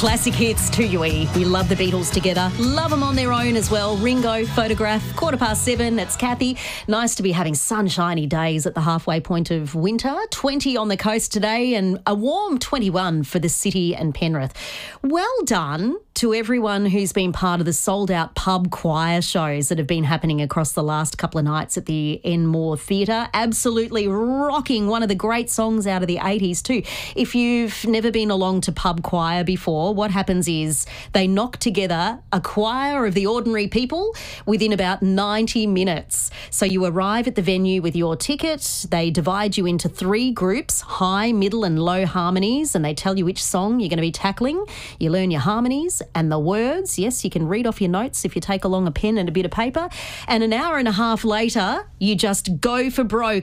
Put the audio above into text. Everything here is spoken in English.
Classic hits to you. We love the Beatles together. Love them on their own as well. Ringo, Photograph, 7:15. It's Kathy. Nice to be having sunshiny days at the halfway point of winter. 20 on the coast today and a warm 21 for the city and Penrith. Well done to everyone who's been part of the sold-out pub choir shows that have been happening across the last couple of nights at the Enmore Theatre. Absolutely rocking, one of the great songs out of the 80s too. If you've never been along to pub choir before, what happens is they knock together a choir of the ordinary people within about 90 minutes. So you arrive at the venue with your ticket. They divide you into 3 groups, high, middle and low harmonies, and they tell you which song you're going to be tackling. You learn your harmonies and the words. Yes, you can read off your notes if you take along a pen and a bit of paper. And an hour and a half later, you just go for broke